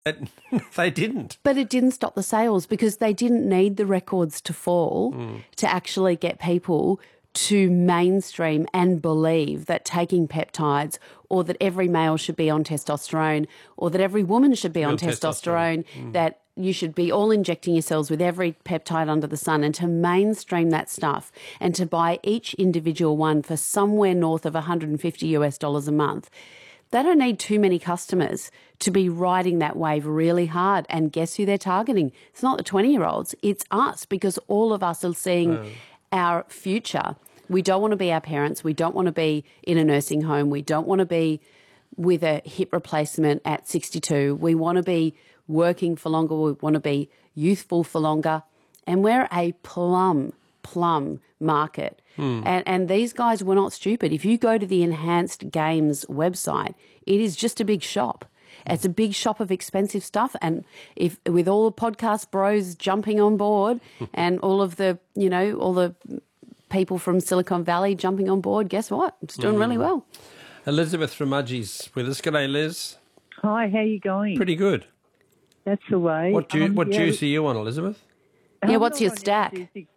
They didn't. But it didn't stop the sales because they didn't need the records to fall to actually get people to mainstream and believe that taking peptides or that every male should be on testosterone or that every woman should be on testosterone, that you should be all injecting yourselves with every peptide under the sun, and to mainstream that stuff and to buy each individual one for somewhere north of $150 a month. They don't need too many customers to be riding that wave really hard. And guess who they're targeting? It's not the 20-year-olds. It's us, because all of us are seeing our future. We don't want to be our parents. We don't want to be in a nursing home. We don't want to be with a hip replacement at 62. We want to be working for longer. We want to be youthful for longer. And we're a plum market. And these guys were not stupid. If you go to the Enhanced Games website, it is just a big shop. It's a big shop of expensive stuff. And if with all the podcast bros jumping on board and all of the, all the people from Silicon Valley jumping on board, guess what? It's doing really well. Elizabeth from Mudgee's with us. G'day, Liz. Hi, how you going? Pretty good. That's the way. What juice are you on, Elizabeth? Yeah, what's your stack?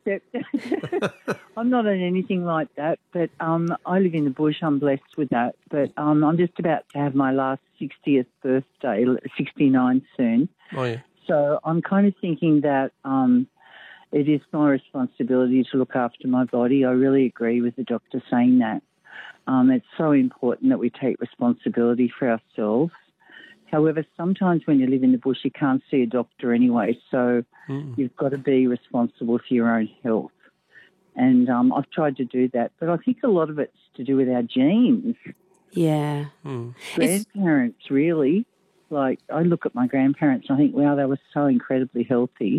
I'm not on anything like that, but I live in the bush. I'm blessed with that. But I'm just about to have my last 60th birthday, 69 soon. Oh, yeah. So I'm kind of thinking that it is my responsibility to look after my body. I really agree with the doctor saying that. It's so important that we take responsibility for ourselves. However, sometimes when you live in the bush, you can't see a doctor anyway, so you've got to be responsible for your own health. And I've tried to do that, but I think a lot of it's to do with our genes. Yeah. Grandparents, really. Like, I look at my grandparents and I think, wow, they were so incredibly healthy.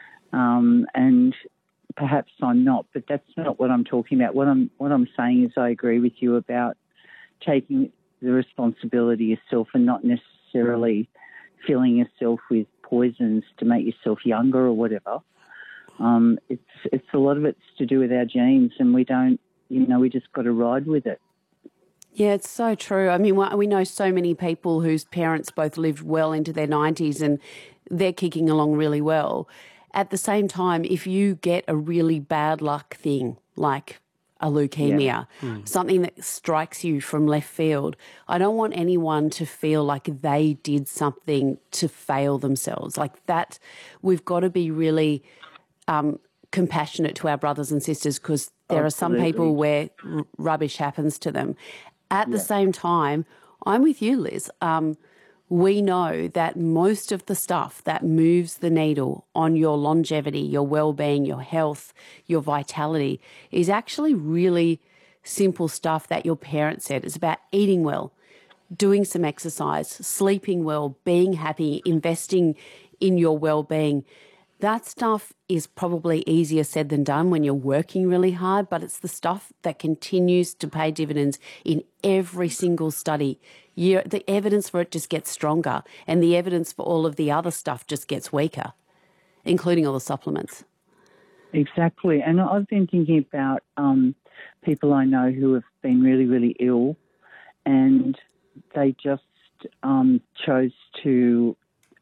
And perhaps I'm not, but that's not what I'm talking about. What I'm saying is I agree with you about taking the responsibility yourself and not necessarily filling yourself with poisons to make yourself younger or whatever. It's a lot of it's to do with our genes, and we don't, we just got to ride with it. Yeah, it's so true. I mean, we know so many people whose parents both lived well into their 90s and they're kicking along really well. At the same time, if you get a really bad luck thing like a leukemia, something that strikes you from left field, I don't want anyone to feel like they did something to fail themselves. Like that, we've got to be really compassionate to our brothers and sisters, because there are some people where rubbish happens to them. At the same time, I'm with you, Liz. We know that most of the stuff that moves the needle on your longevity, your well-being, your health, your vitality is actually really simple stuff that your parents said. It's about eating well, doing some exercise, sleeping well, being happy, investing in your well-being. That stuff is probably easier said than done when you're working really hard, but it's the stuff that continues to pay dividends in every single study. The evidence for it just gets stronger, and the evidence for all of the other stuff just gets weaker, including all the supplements. Exactly. And I've been thinking about people I know who have been really, really ill, and they just chose to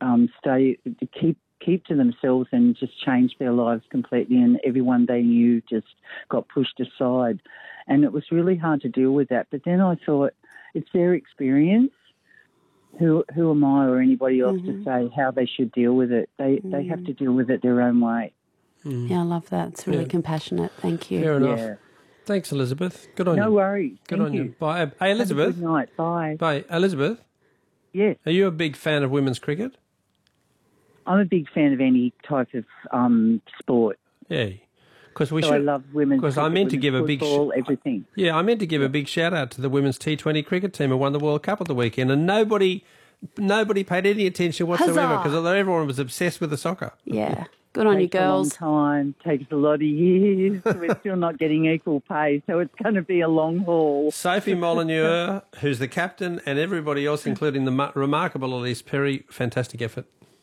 keep to themselves and just change their lives completely, and everyone they knew just got pushed aside. And it was really hard to deal with that. But then I thought, it's their experience. Who am I or anybody else to say how they should deal with it? They have to deal with it their own way. Yeah, I love that. It's really compassionate. Thank you. Fair enough. Yeah. Thanks, Elizabeth. Good on you. No worries. Good Thank on you. you. Bye. Hey, Elizabeth. Have a good night. Bye. Bye. Elizabeth, Yes. are you a big fan of women's cricket? I'm a big fan of any type of sport. Yeah. Because I love women's cricket, I meant to give football, everything. Yeah, I meant to give a big shout out to the women's T20 cricket team who won the World Cup at the weekend, and nobody paid any attention whatsoever because everyone was obsessed with the soccer. Yeah. Good on you, girls. Takes a long time, takes a lot of years. We're still not getting equal pay, so it's going to be a long haul. Sophie Molyneux, who's the captain, and everybody else, including the remarkable Elise Perry, fantastic effort.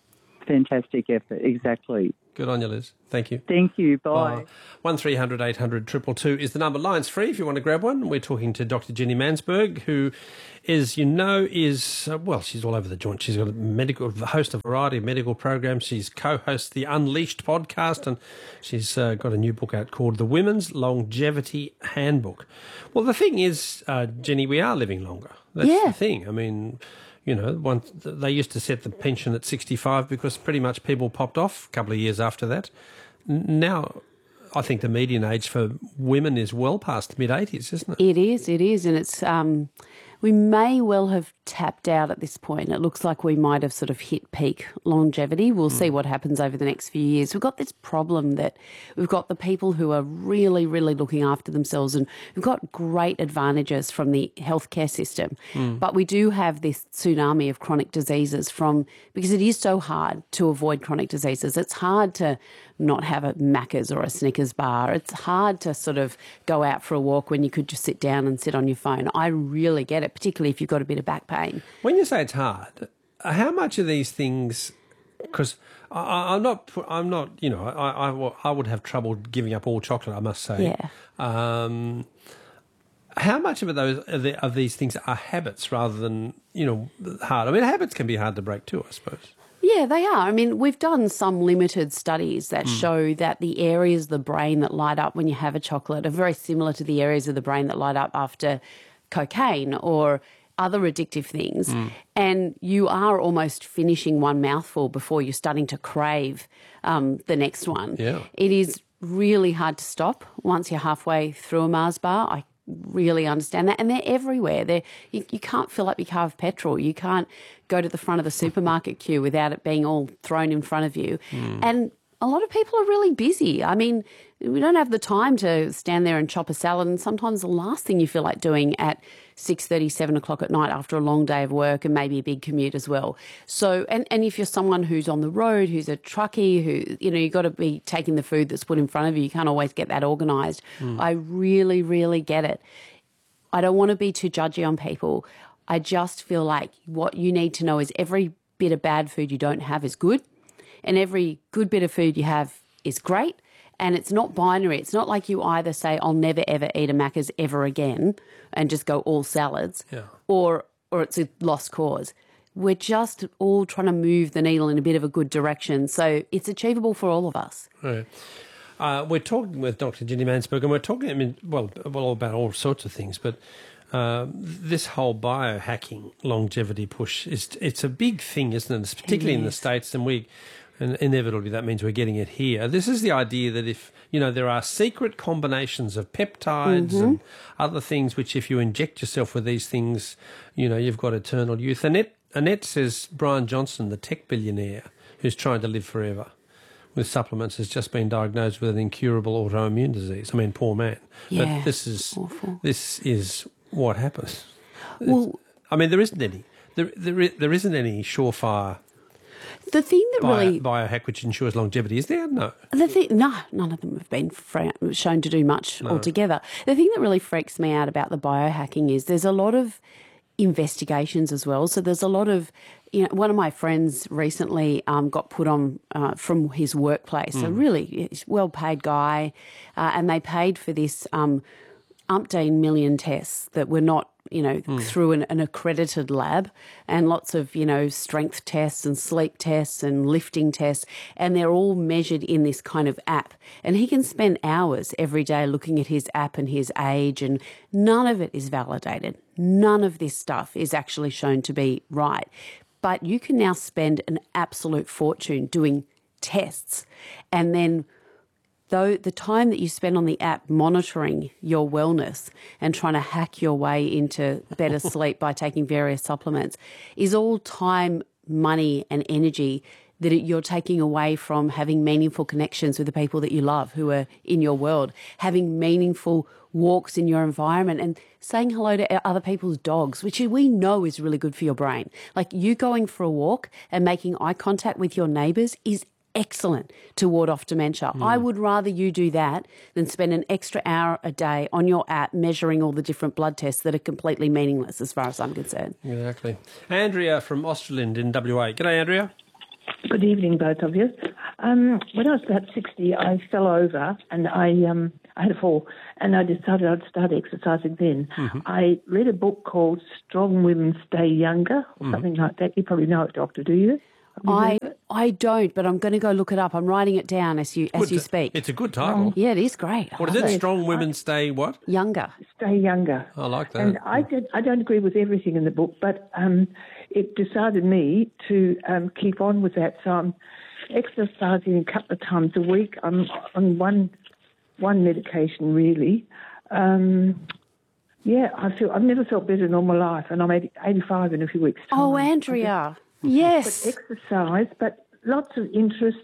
fantastic effort, exactly. Good on you, Liz. Thank you. Thank you. Bye. 1300 800 222 is the number. Line's free if you want to grab one. We're talking to Dr. Jenny Mansberg, who is, she's all over the joint. She's got a host a variety of medical programs. She's co-hosts the Unleashed podcast, and she's got a new book out called The Women's Longevity Handbook. Well, the thing is, Jenny, we are living longer. That's the thing. I mean, they used to set the pension at 65 because pretty much people popped off a couple of years after that. Now, I think the median age for women is well past mid-80s, isn't it? It is, and it's we may well have tapped out at this point. It looks like we might have sort of hit peak longevity. We'll see what happens over the next few years. We've got this problem that we've got the people who are really, really looking after themselves, and we've got great advantages from the healthcare system. But we do have this tsunami of chronic diseases because it is so hard to avoid chronic diseases. It's hard to not have a Macca's or a Snickers bar. It's hard to sort of go out for a walk when you could just sit down and sit on your phone. I really get it, particularly if you've got a bit of back pain. When you say it's hard, how much of these things? Because I would have trouble giving up all chocolate, I must say. Yeah. How much of these things are habits rather than hard? I mean, habits can be hard to break too, I suppose. Yeah, they are. I mean, we've done some limited studies that show that the areas of the brain that light up when you have a chocolate are very similar to the areas of the brain that light up after cocaine or other addictive things. And you are almost finishing one mouthful before you're starting to crave the next one. Yeah. It is really hard to stop once you're halfway through a Mars bar. I really understand that. And they're everywhere. You can't fill up your car with petrol. You can't go to the front of the supermarket queue without it being all thrown in front of you. And a lot of people are really busy. I mean, we don't have the time to stand there and chop a salad, and sometimes the last thing you feel like doing at 6:30, 7 o'clock at night after a long day of work and maybe a big commute as well. So, and if you're someone who's on the road, who's a truckie, you've got to be taking the food that's put in front of you. You can't always get that organised. I really, really get it. I don't want to be too judgy on people. I just feel like what you need to know is every bit of bad food you don't have is good, and every good bit of food you have is great. And it's not binary. It's not like you either say, I'll never, ever eat a Macca's ever again and just go all salads, or it's a lost cause. We're just all trying to move the needle in a bit of a good direction. So it's achievable for all of us. Right. We're talking with Dr. Jenny Mansberg, and we're talking, about all sorts of things, but this whole biohacking longevity push, it's a big thing, isn't it? Particularly in the States, and inevitably that means we're getting it here. This is the idea that if, there are secret combinations of peptides and other things which if you inject yourself with these things, you've got eternal youth. Annette says Brian Johnson, the tech billionaire who's trying to live forever with supplements, has just been diagnosed with an incurable autoimmune disease. I mean, poor man. Yeah, but this is awful. This is what happens. Well, I mean, there isn't any. There isn't any surefire the thing that really biohack which ensures longevity, is there? No. None of them have been shown to do much altogether. The thing that really freaks me out about the biohacking is there's a lot of investigations as well. So there's a lot of, one of my friends recently got put on from his workplace, a really well-paid guy, and they paid for this umpteen million tests that were not through an accredited lab, and lots of, strength tests and sleep tests and lifting tests, and they're all measured in this kind of app. And he can spend hours every day looking at his app and his age, and none of it is validated. None of this stuff is actually shown to be right. But you can now spend an absolute fortune doing tests, and then though the time that you spend on the app monitoring your wellness and trying to hack your way into better sleep by taking various supplements is all time, money and energy that you're taking away from having meaningful connections with the people that you love who are in your world, having meaningful walks in your environment and saying hello to other people's dogs, which we know is really good for your brain. Like you going for a walk and making eye contact with your neighbours is excellent to ward off dementia. I would rather you do that than spend an extra hour a day on your app measuring all the different blood tests that are completely meaningless as far as I'm concerned. Exactly. Andrea from Austerland in WA. G'day, Andrea. Good evening, both of you. When I was about 60, I fell over and I had a fall, and I decided I'd start exercising then. Mm-hmm. I read a book called Strong Women Stay Younger, or something like that. You probably know it, Doctor, do you? I don't, but I'm going to go look it up. I'm writing it down as you speak. It's a good title. Yeah, it is great. What is it? Strong Women Stay what? Younger. Stay younger. I like that. And I don't agree with everything in the book, but it decided me to keep on with that. So I'm exercising a couple of times a week. I'm on one medication, really. Yeah, I've never felt better in all my life, and I'm 85 in a few weeks' time. Oh, Andrea. Yes. Exercise, but lots of interests.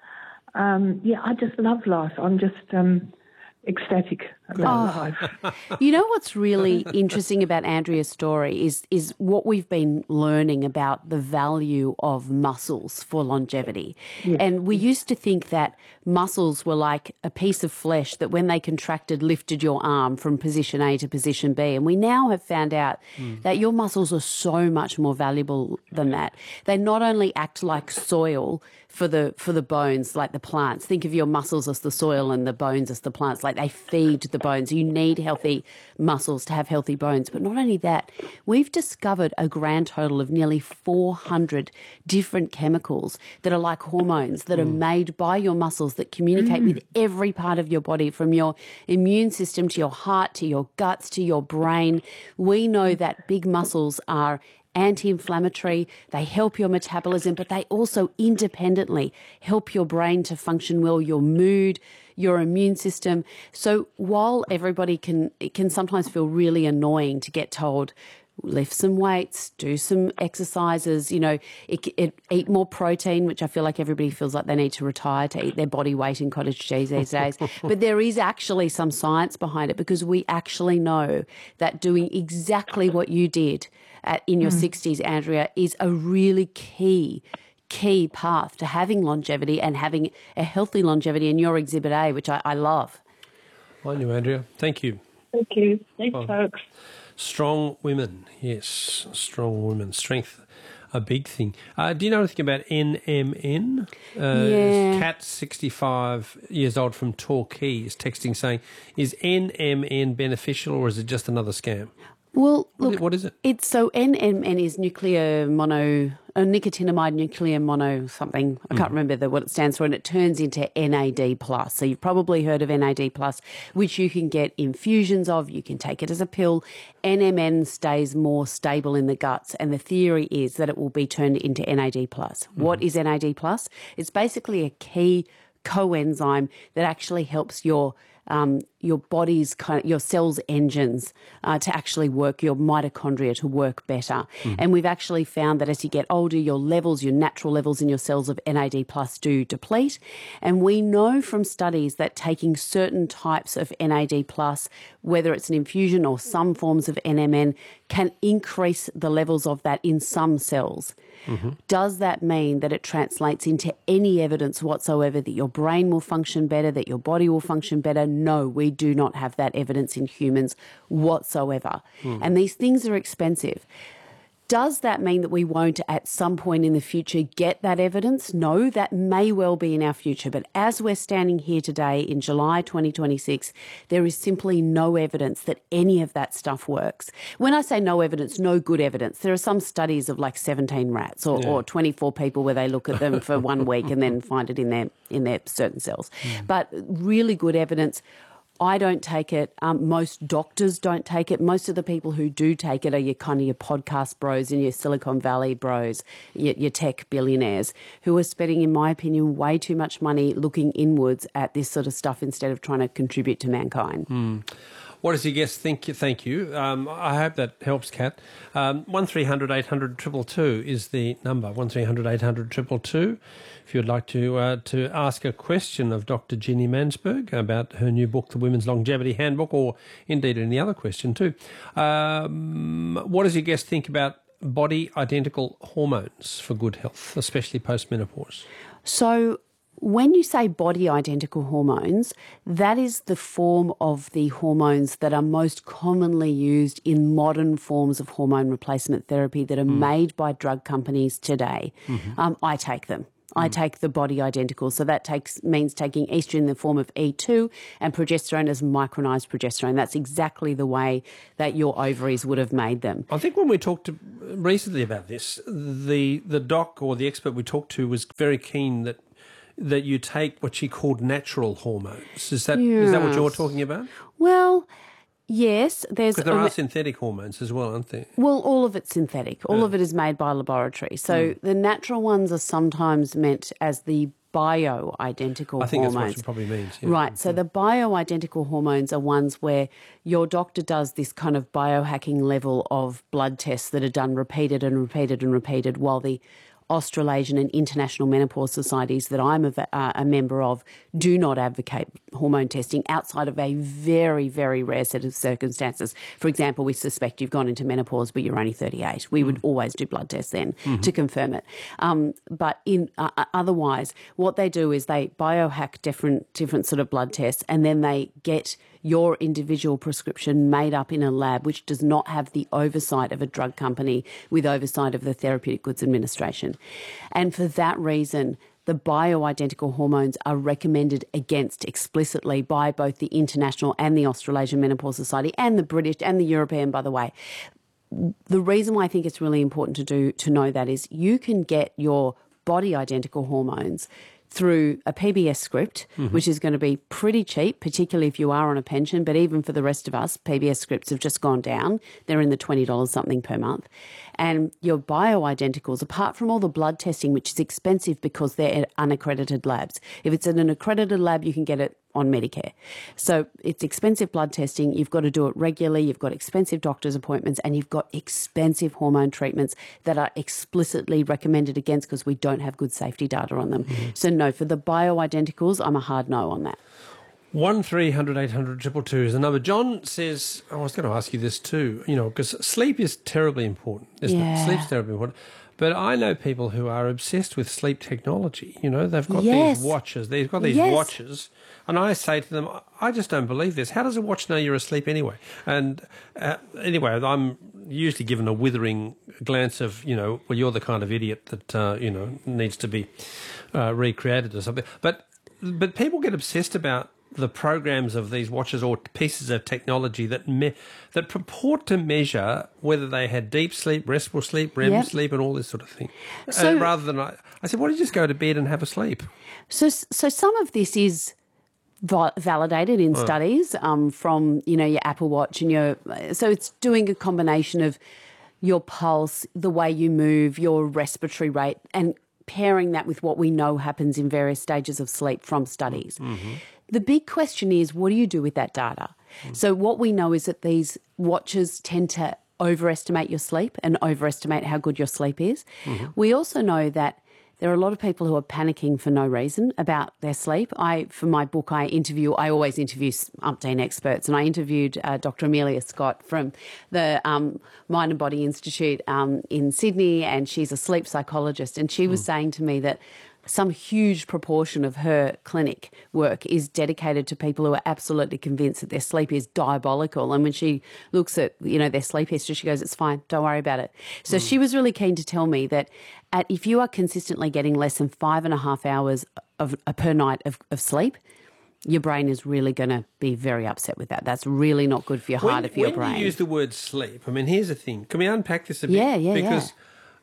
I just love life. I'm just ecstatic about life. You know what's really interesting about Andrea's story is what we've been learning about the value of muscles for longevity. Yes. And we used to think that muscles were like a piece of flesh that when they contracted lifted your arm from position A to position B. And we now have found out that your muscles are so much more valuable than that. They not only act like soil for the bones, like the plants. Think of your muscles as the soil and the bones as the plants. Like they feed the bones. You need healthy muscles to have healthy bones. But not only that, we've discovered a grand total of nearly 400 different chemicals that are like hormones that are made by your muscles that communicate with every part of your body, from your immune system to your heart to your guts to your brain. We know that big muscles are anti-inflammatory, they help your metabolism, but they also independently help your brain to function well, your mood, your immune system. So while it can sometimes feel really annoying to get told, lift some weights, do some exercises, eat more protein, which I feel like everybody feels like they need to retire to eat their body weight in cottage cheese these days. But there is actually some science behind it, because we actually know that doing exactly what you did in your 60s, Andrea, is a really key path to having longevity and having a healthy longevity in your Exhibit A, which I love. On you, Andrea. Thank you. Thank you. Thanks, folks. Strong women, yes, strong women. Strength, a big thing. Do you know anything about NMN? Kat, 65 years old from Torquay, is texting saying, is NMN beneficial or is it just another scam? Well, What is it? It's so NMN is nicotinamide nuclear mono something. I can't remember what it stands for, and it turns into NAD+. So you've probably heard of NAD+, which you can get infusions of. You can take it as a pill. NMN stays more stable in the guts, and the theory is that it will be turned into NAD+. What is NAD+? It's basically a key coenzyme that actually helps your body's your cells' engines to actually work, your mitochondria to work better. And we've actually found that as you get older, your natural levels in your cells of NAD+ do deplete. And we know from studies that taking certain types of NAD+, whether it's an infusion or some forms of NMN, can increase the levels of that in some cells. Does that mean that it translates into any evidence whatsoever that your brain will function better, that your body will function better? No, we do not have that evidence in humans whatsoever. And these things are expensive. Does that mean that we won't at some point in the future get that evidence? No, that may well be in our future. But as we're standing here today in July 2026, there is simply no evidence that any of that stuff works. When I say no evidence, no good evidence. There are some studies of like 17 rats or 24 people where they look at them for 1 week and then find it in their certain cells. But really good evidence. I don't take it. Most doctors don't take it. Most of the people who do take it are your podcast bros and your Silicon Valley bros, your tech billionaires, who are spending, in my opinion, way too much money looking inwards at this sort of stuff instead of trying to contribute to mankind. What does your guest think? Thank you. I hope that helps, Kat. 1300 800 222 is the number. 1300 800 222. If you'd like to ask a question of Dr. Ginny Mansberg about her new book, The Women's Longevity Handbook, or indeed any other question too. What does your guest think about body identical hormones for good health, especially post-menopause? So when you say body identical hormones, that is the form of the hormones that are most commonly used in modern forms of hormone replacement therapy that are made by drug companies today. I take them. I take the body identical. So that means taking estrogen in the form of E2 and progesterone as micronized progesterone. That's exactly the way that your ovaries would have made them. I think when we talked recently about this, the doc or the expert we talked to was very keen that you take what she called natural hormones. Is that what you're talking about? Well, yes. Because there are synthetic hormones as well, aren't there? Well, all of it's synthetic. All of it is made by laboratory. So the natural ones are sometimes meant as the bioidentical hormones. I think that's what it probably means. Yeah. Right. So the bioidentical hormones are ones where your doctor does this kind of biohacking level of blood tests that are done repeated and repeated and repeated, while the Australasian and International Menopause Societies that I'm a member of do not advocate hormone testing outside of a very, very rare set of circumstances. For example, we suspect you've gone into menopause but you're only 38. We would always do blood tests then to confirm it. But otherwise, what they do is they biohack different sort of blood tests, and then they get your individual prescription made up in a lab which does not have the oversight of a drug company with oversight of the Therapeutic Goods Administration. And for that reason, the bioidentical hormones are recommended against explicitly by both the International and the Australasian Menopause Society, and the British and the European, by the way. The reason why I think it's really important to know that is you can get your body identical hormones through a PBS script, which is going to be pretty cheap, particularly if you are on a pension. But even for the rest of us, PBS scripts have just gone down. They're in the $20 something per month. And your bioidenticals, apart from all the blood testing, which is expensive because they're at unaccredited labs. If it's in an accredited lab, you can get it on Medicare. So it's expensive blood testing. You've got to do it regularly. You've got expensive doctor's appointments, and you've got expensive hormone treatments that are explicitly recommended against because we don't have good safety data on them. So no, for the bioidenticals, I'm a hard no on that. 1300 800 222 is the number. John says, I was going to ask you this too, because sleep is terribly important, isn't it? Sleep's terribly important. But I know people who are obsessed with sleep technology. They've got these watches. They've got these watches. And I say to them, I just don't believe this. How does a watch know you're asleep anyway? And anyway, I'm usually given a withering glance of, well, you're the kind of idiot that, needs to be recreated or something. But people get obsessed about the programs of these watches or pieces of technology that purport to measure whether they had deep sleep, restful sleep, REM sleep, and all this sort of thing. So, rather than I said, why don't you just go to bed and have a sleep? So some of this is validated in studies from your Apple Watch and so it's doing a combination of your pulse, the way you move, your respiratory rate, and pairing that with what we know happens in various stages of sleep from studies. The big question is, what do you do with that data? So what we know is that these watches tend to overestimate your sleep and overestimate how good your sleep is. We also know that there are a lot of people who are panicking for no reason about their sleep. For my book, I always interview umpteen experts, and I interviewed Dr. Amelia Scott from the Mind and Body Institute in Sydney, and she's a sleep psychologist, and she was saying to me that some huge proportion of her clinic work is dedicated to people who are absolutely convinced that their sleep is diabolical. And when she looks at, their sleep history, she goes, it's fine, don't worry about it. So she was really keen to tell me that if you are consistently getting less than 5.5 hours per night of sleep, your brain is really going to be very upset with that. That's really not good for your heart or for your brain. When you use the word sleep, here's the thing. Can we unpack this a bit? Yeah. Because,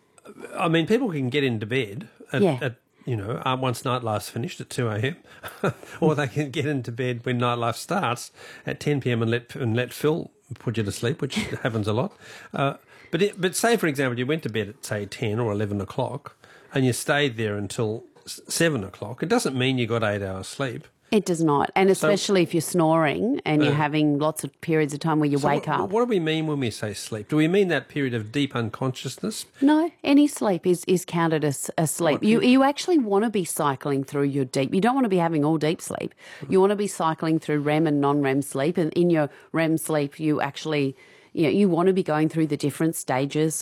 people can get into bed at once nightlife's finished at 2 a.m. or they can get into bed when nightlife starts at 10 p.m. and let Phil put you to sleep, which happens a lot. But say, for example, you went to bed at, say, 10 or 11 o'clock and you stayed there until 7 o'clock. It doesn't mean you got 8 hours sleep. It does not, and especially if you're snoring and you're having lots of periods of time where you wake up. What do we mean when we say sleep? Do we mean that period of deep unconsciousness? No, any sleep is counted as sleep. You actually want to be cycling through your deep. You don't want to be having all deep sleep. You want to be cycling through REM and non-REM sleep, and in your REM sleep, you actually, you want to be going through the different stages.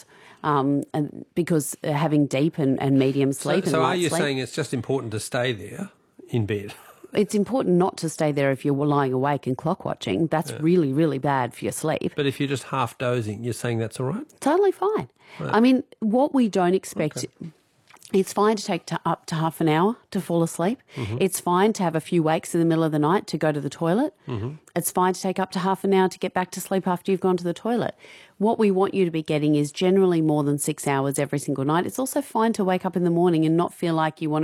And because having deep and medium sleep. So are you saying it's just important to stay there in bed? It's important not to stay there if you're lying awake and clock watching. That's really, really bad for your sleep. But if you're just half dozing, you're saying that's all right? Totally fine. Right. What we don't expect It's fine to take up to half an hour to fall asleep. It's fine to have a few wakes in the middle of the night to go to the toilet. It's fine to take up to half an hour to get back to sleep after you've gone to the toilet. What we want you to be getting is generally more than 6 hours every single night. It's also fine to wake up in the morning and not feel like you want